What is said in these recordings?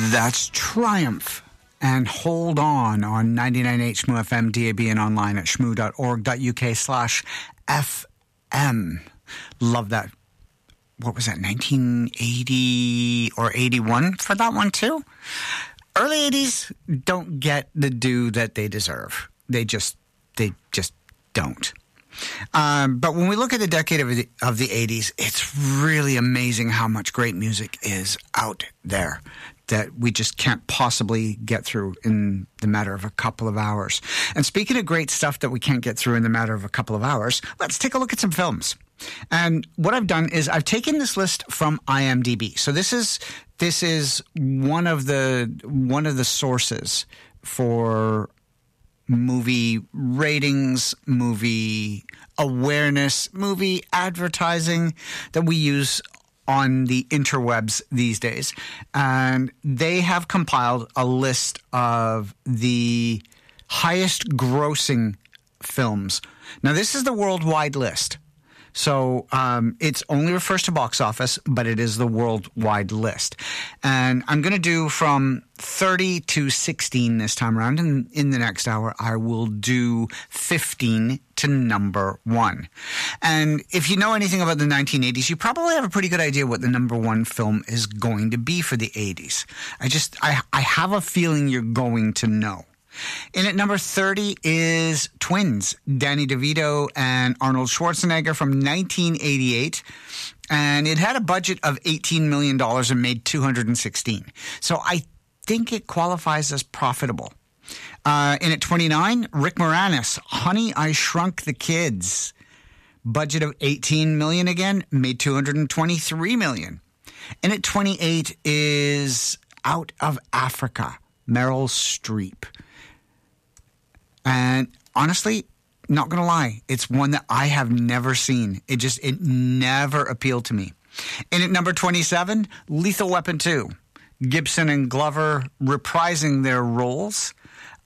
That's Triumph. And hold on 99.8 Shmoo FM, DAB, and online at shmoo.org.uk/FM. Love that. What was that, 1980 or 81 for that one too? Early 80s don't get the due that they deserve. They just don't. But when we look at the decade of the 80s, it's really amazing how much great music is out there that we just can't possibly get through in the matter of a couple of hours. And speaking of great stuff that we can't get through in the matter of a couple of hours, let's take a look at some films. And what I've done is I've taken this list from IMDb. So this is one of the sources for movie ratings, movie awareness, movie advertising that we use on the interwebs these days. And they have compiled a list of the highest grossing films. Now, this is the worldwide list. So it only refers to box office, but it is the worldwide list. And I'm going to do from 30 to 16 this time around. And in the next hour, I will do 15 to number 1. And if you know anything about the 1980s, you probably have a pretty good idea what the number 1 film is going to be for the 80s. I have a feeling you're going to know. In at number 30 is Twins, Danny DeVito and Arnold Schwarzenegger from 1988. And it had a budget of $18 million and made $216. So I think it qualifies as profitable. In at 29, Rick Moranis, Honey, I Shrunk the Kids. Budget of $18 million again, made $223 million. And at 28 is Out of Africa, Meryl Streep. And honestly, not going to lie, it's one that I have never seen. It never appealed to me. And at number 27, Lethal Weapon 2. Gibson and Glover reprising their roles.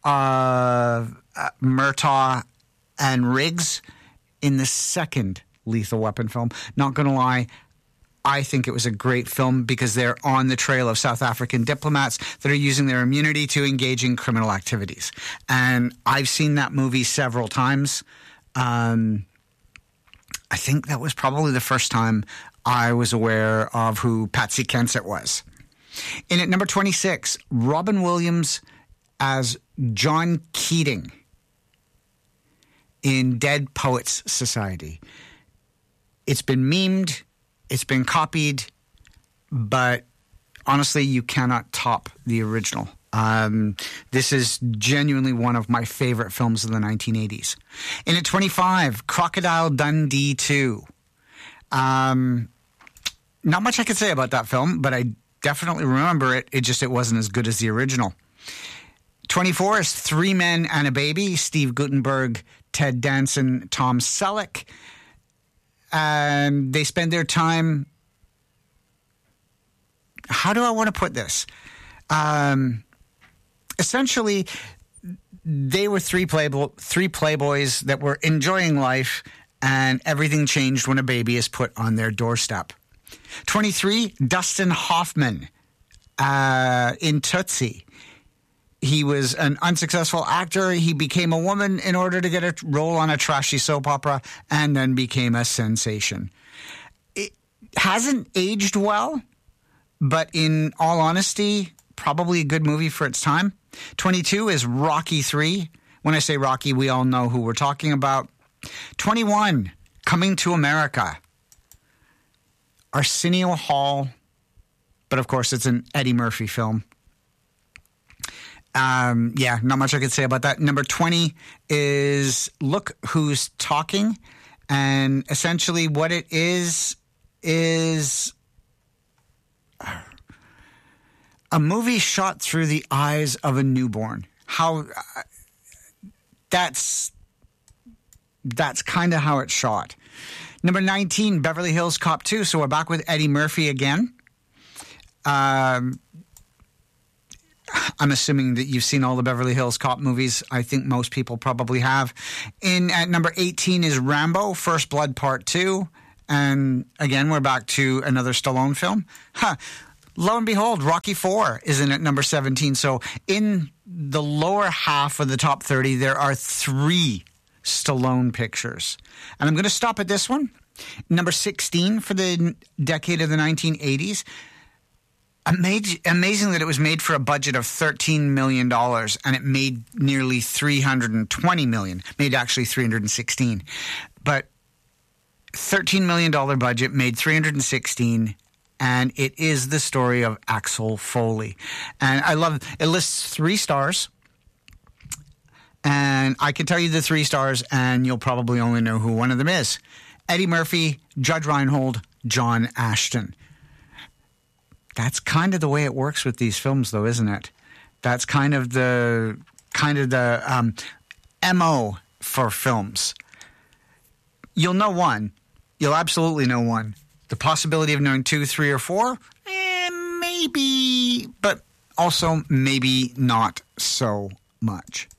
Murtaugh and Riggs in the second Lethal Weapon film. Not going to lie, I think it was a great film because they're on the trail of South African diplomats that are using their immunity to engage in criminal activities. And I've seen that movie several times. I think that was probably the first time I was aware of who Patsy Kensit was. In at number 26, Robin Williams as John Keating in Dead Poets Society. It's been memed. It's been copied, but honestly, you cannot top the original. This is genuinely one of my favorite films of the 1980s. And at 25, Crocodile Dundee 2. Not much I could say about that film, but I definitely remember it. It wasn't as good as the original. 24 is Three Men and a Baby, Steve Guttenberg, Ted Danson, Tom Selleck. And they spend their time, how do I want to put this? Essentially, they were three playboys that were enjoying life, and everything changed when a baby is put on their doorstep. 23, Dustin Hoffman in Tootsie. He was an unsuccessful actor. He became a woman in order to get a role on a trashy soap opera and then became a sensation. It hasn't aged well, but in all honesty, probably a good movie for its time. 22 is Rocky 3. When I say Rocky, we all know who we're talking about. 21, Coming to America. Arsenio Hall, but of course it's an Eddie Murphy film. Not much I could say about that. Number 20 is Look Who's Talking. And essentially what it is a movie shot through the eyes of a newborn. That's kind of how it's shot. Number 19, Beverly Hills Cop 2. So we're back with Eddie Murphy again. I'm assuming that you've seen all the Beverly Hills Cop movies. I think most people probably have. At number 18 is Rambo, First Blood Part 2. And again, we're back to another Stallone film. lo and behold, Rocky IV is in at number 17. So in the lower half of the top 30, there are 3 Stallone pictures. And I'm going to stop at this one. Number 16 for the decade of the 1980s. Amazing that it was made for a budget of $13 million, and it made nearly $320 million. Made actually $316. But $13 million budget, made $316, and it is the story of Axel Foley. And I love it. Lists 3 stars. And I can tell you the 3 stars, and you'll probably only know who one of them is. Eddie Murphy, Judge Reinhold, John Ashton. That's kind of the way it works with these films, though, isn't it? That's kind of the MO for films. You'll know one. You'll absolutely know one. The possibility of knowing 2, 3, or 4? Maybe, but also maybe not so much.